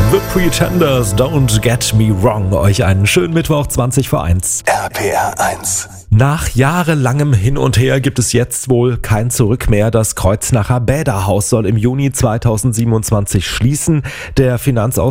The Pretenders, Don't Get Me Wrong. Euch einen schönen Mittwoch, 20 vor 1. RPR 1. Nach jahrelangem Hin und Her gibt es jetzt wohl kein Zurück mehr. Das Kreuznacher Bäderhaus soll im Juni 2027 schließen. Der